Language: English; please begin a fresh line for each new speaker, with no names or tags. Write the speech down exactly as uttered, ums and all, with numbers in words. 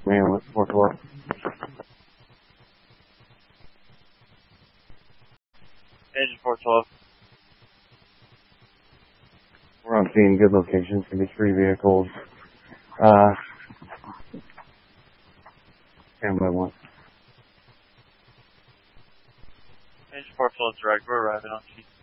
Man, what's four twelve?
Engine four twelve.
We're on scene, good locations, can be three vehicles. Uh, stand by one.
Engine four twelve direct, we're arriving on scene.